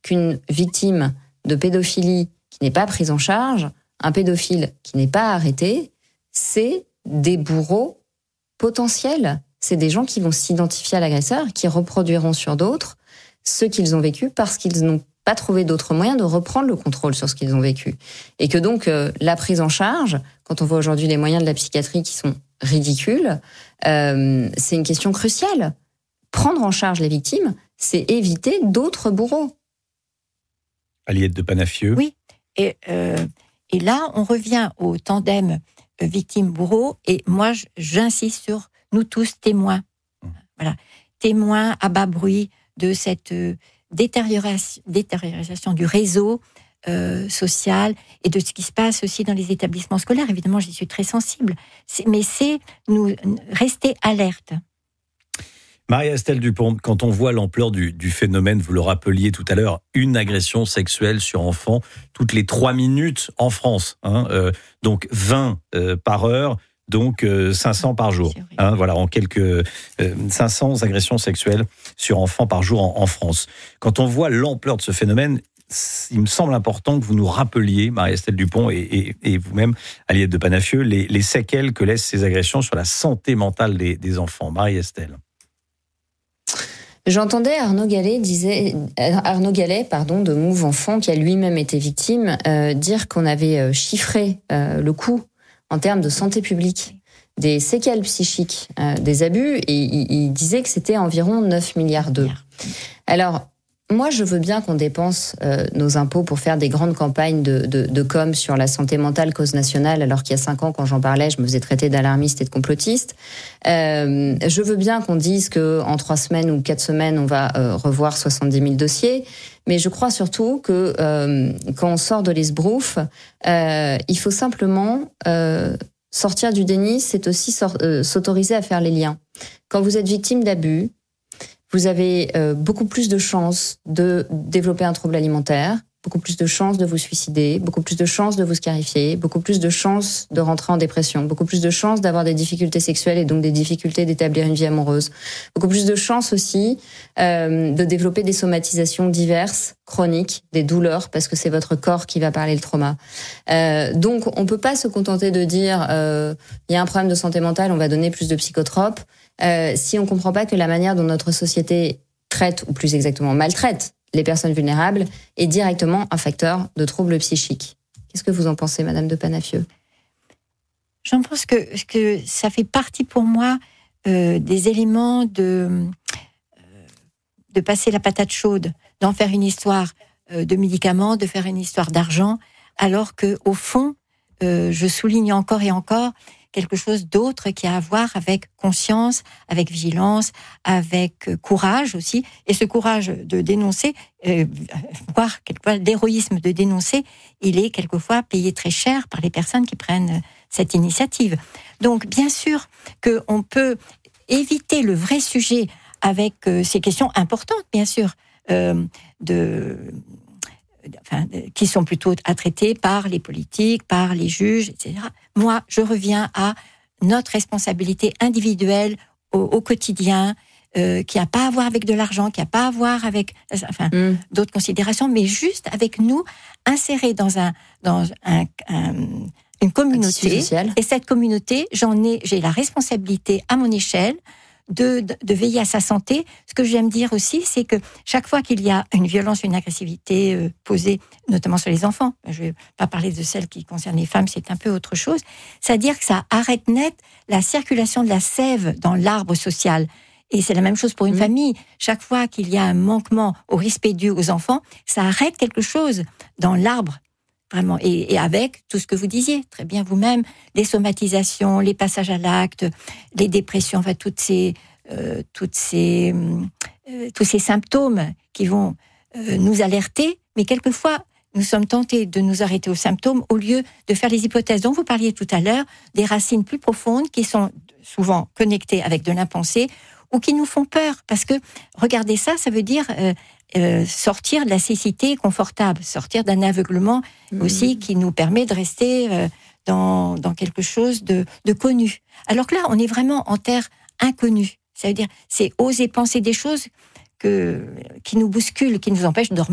qu'une victime de pédophilie qui n'est pas prise en charge, un pédophile qui n'est pas arrêté, c'est des bourreaux potentiels. C'est des gens qui vont s'identifier à l'agresseur, qui reproduiront sur d'autres ce qu'ils ont vécu parce qu'ils n'ont pas trouvé d'autres moyens de reprendre le contrôle sur ce qu'ils ont vécu. Et que donc, la prise en charge, quand on voit aujourd'hui les moyens de la psychiatrie qui sont ridicules, c'est une question cruciale. Prendre en charge les victimes, c'est éviter d'autres bourreaux. Aliette de Panafieux. Oui, et là, on revient au tandem victime-bourreau, et moi, j'insiste sur nous tous témoins. Voilà, témoins à bas bruit de cette détérioration du réseau social et de ce qui se passe aussi dans les établissements scolaires. Évidemment, j'y suis très sensible, mais c'est nous rester alerte. Marie-Estelle Dupont, quand on voit l'ampleur du phénomène, vous le rappeliez tout à l'heure, une agression sexuelle sur enfant toutes les 3 minutes en France, donc 20 par heure, donc 500 par jour. Voilà, en quelques 500 agressions sexuelles sur enfants par jour en France. Quand on voit l'ampleur de ce phénomène, il me semble important que vous nous rappeliez, Marie-Estelle Dupont et vous-même, Aliette de Panafieux, les séquelles que laissent ces agressions sur la santé mentale des enfants. Marie-Estelle. J'entendais Arnaud Gallet de Move Enfant, qui a lui-même été victime, dire qu'on avait chiffré le coût en termes de santé publique des séquelles psychiques des abus, et il disait que c'était environ 9 milliards d'euros. Alors, moi, je veux bien qu'on dépense nos impôts pour faire des grandes campagnes de com sur la santé mentale, cause nationale, alors qu'il y a 5 ans, quand j'en parlais, je me faisais traiter d'alarmiste et de complotiste. Je veux bien qu'on dise qu'en 3 semaines ou 4 semaines, on va revoir 70 000 dossiers. Mais je crois surtout que quand on sort de l'esbrouf, il faut simplement sortir du déni, c'est aussi s'autoriser à faire les liens. Quand vous êtes victime d'abus, vous avez beaucoup plus de chances de développer un trouble alimentaire, beaucoup plus de chances de vous suicider, beaucoup plus de chances de vous scarifier, beaucoup plus de chances de rentrer en dépression, beaucoup plus de chances d'avoir des difficultés sexuelles et donc des difficultés d'établir une vie amoureuse, beaucoup plus de chances aussi de développer des somatisations diverses, chroniques, des douleurs, parce que c'est votre corps qui va parler le trauma. Donc on peut pas se contenter de dire il y a un problème de santé mentale, on va donner plus de psychotropes, si on comprend pas que la manière dont notre société traite, ou plus exactement maltraite, les personnes vulnérables est directement un facteur de troubles psychiques. Qu'est-ce que vous en pensez, Madame de Panafieux ? J'en pense que ça fait partie pour moi des éléments de passer la patate chaude, d'en faire une histoire de médicaments, de faire une histoire d'argent, alors que au fond, je souligne encore et encore quelque chose d'autre qui a à voir avec conscience, avec vigilance, avec courage aussi. Et ce courage de dénoncer, voire quelquefois d'héroïsme de dénoncer, il est quelquefois payé très cher par les personnes qui prennent cette initiative. Donc, bien sûr qu'on peut éviter le vrai sujet avec ces questions importantes, bien sûr, qui sont plutôt à traiter par les politiques, par les juges, etc. Moi, je reviens à notre responsabilité individuelle au quotidien, qui n'a pas à voir avec de l'argent, qui n'a pas à voir avec d'autres considérations, mais juste avec nous, insérés dans une communauté. Et cette communauté, j'ai la responsabilité à mon échelle de veiller à sa santé. Ce que j'aime dire aussi, c'est que chaque fois qu'il y a une violence, une agressivité posée, notamment sur les enfants, je ne vais pas parler de celle qui concerne les femmes, c'est un peu autre chose, c'est-à-dire que ça arrête net la circulation de la sève dans l'arbre social. Et c'est la même chose pour une famille. Chaque fois qu'il y a un manquement au respect dû aux enfants, ça arrête quelque chose dans l'arbre. Vraiment. Et avec tout ce que vous disiez, très bien vous-même, les somatisations, les passages à l'acte, les dépressions, enfin tous ces symptômes qui vont nous alerter, mais quelquefois nous sommes tentés de nous arrêter aux symptômes au lieu de faire les hypothèses dont vous parliez tout à l'heure, des racines plus profondes qui sont souvent connectées avec de l'impensé ou qui nous font peur. Parce que regarder ça, ça veut dire sortir de la cécité confortable, sortir d'un aveuglement aussi qui nous permet de rester dans quelque chose de connu. Alors que là, on est vraiment en terre inconnue. Ça veut dire, c'est oser penser des choses qui nous bousculent, qui nous empêchent de dormir.